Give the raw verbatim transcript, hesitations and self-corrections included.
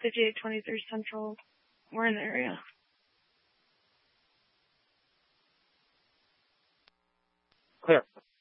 fifty-eight twenty-three Central. We're in the area. Clear.